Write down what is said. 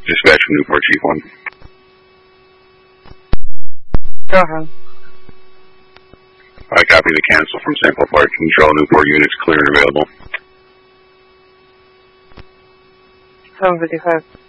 Dispatch from Newport, Chief 1. Go ahead. I copy the cancel from Sample Park. Control Newport units clear and available. 755.